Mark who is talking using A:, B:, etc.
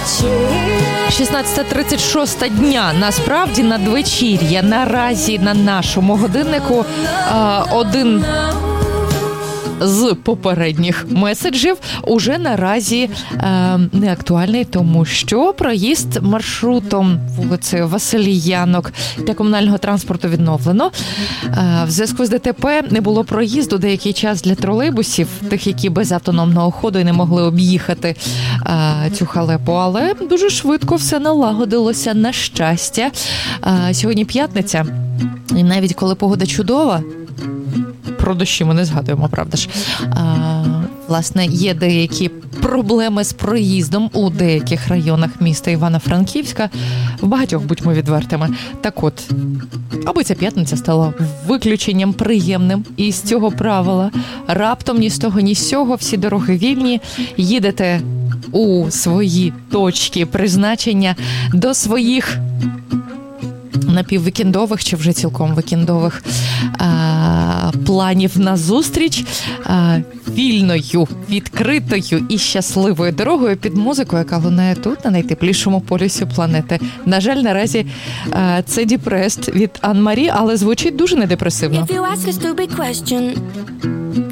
A: 16:36 дня, насправді надвечір'я. Наразі на нашому годиннику один з попередніх меседжів уже наразі не актуальний, тому що проїзд маршрутом вулицею Васильянок для комунального транспорту відновлено. В зв'язку з ДТП не було проїзду деякий час для тролейбусів, тих, які без автономного ходу і не могли об'їхати цю халепу, але дуже швидко все налагодилося, на щастя. Сьогодні п'ятниця, і навіть коли погода чудова, про дощі ми не згадуємо, правда ж. Власне, є деякі проблеми з проїздом у деяких районах міста Івано-Франківська. В багатьох, будьмо відвертими. Так от, аби ця п'ятниця стала виключенням приємним із цього правила. Раптом ні з того, ні з сього, всі дороги вільні, їдете у свої точки призначення до своїх напіввікендових чи вже цілком вікендових планів на зустріч вільною, відкритою і щасливою дорогою під музику, яка лунає тут, на найтеплішому полюсі планети. На жаль, наразі це Depressed від Анн Марі, але звучить дуже недепресивно.